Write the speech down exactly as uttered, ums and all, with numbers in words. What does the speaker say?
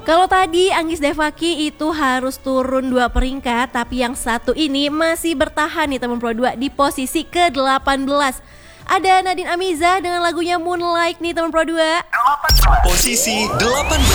Kalau tadi Anggis Devaki itu harus turun dua peringkat, tapi yang satu ini masih bertahan nih teman Pro dua di posisi ke delapan belas. Ada Nadine Amiza dengan lagunya Moonlight nih teman Pro dua. Posisi delapan belas.